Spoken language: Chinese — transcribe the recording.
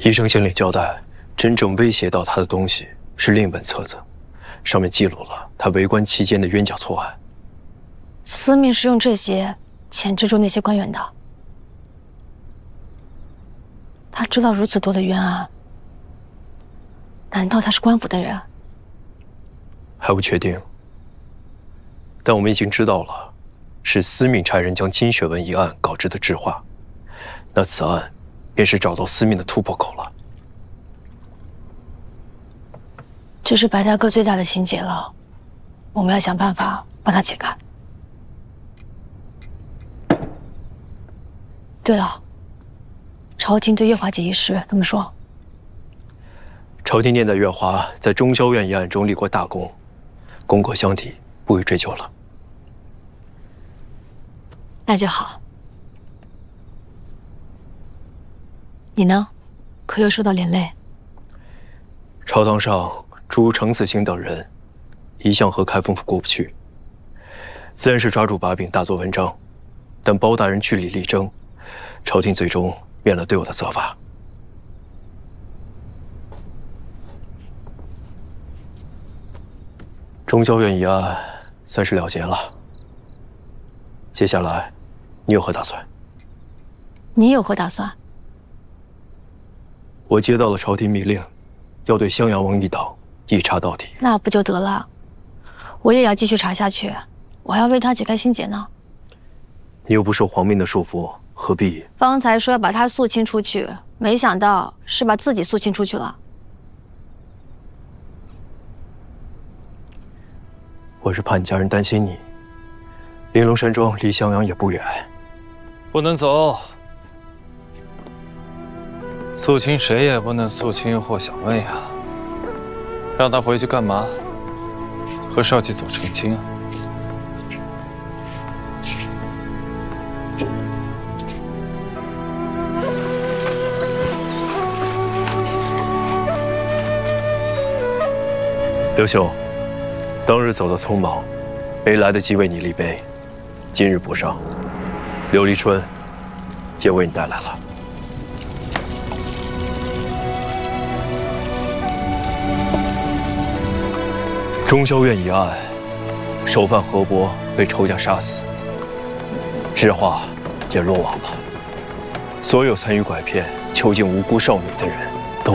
医生心里交代，真正威胁到他的东西是另一本册子，上面记录了他为官期间的冤假错案。 司命是用这些钳制住那些官员的。他知道如此多的冤案，难道他是官府的人？ 还不确定，但我们已经知道了，是司命差人将金雪文一案稿制的制划，那此案便是找到司命的突破口了。 这是白大哥最大的心结了，我们要想办法帮他解开。对了，朝廷对月华姐一事怎么说？ 朝廷念在月华在中霄院一案中立过大功，功过相抵，不予追究了。 那就好。你呢？可有受到连累？ 朝堂上，诸如程子兴等人一向和开封府过不去，自然是抓住把柄大做文章，但包大人据理力争，朝廷最终免了对我的责罚。中霄院一案算是了结了，接下来你有何打算？ 你有何打算？ 我接到了朝廷密令，要对襄阳王一党一查到底。 那不就得了？我也要继续查下去，我还要为他解开心结呢。 你又不受皇命的束缚，何必？ 方才说要把他肃清出去，没想到是把自己肃清出去了。 我是怕你家人担心你。玲珑山庄离襄阳也不远， 不能走。肃清谁也不能肃清霍小妹啊！让她回去干嘛？和少季走成亲啊？ 刘兄，当日走得匆忙，没来得及为你立碑，今日补上。琉璃春也为你带来了。中霄院一案，首犯何伯被仇家杀死，智化也落网了。所有参与拐骗、囚禁无辜少女的人，